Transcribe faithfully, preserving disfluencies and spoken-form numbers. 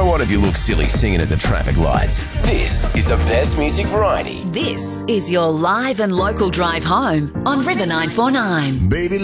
one of you look silly singing at the traffic lights. This is the best music variety. This is your live and local drive home on River nine four nine. Baby,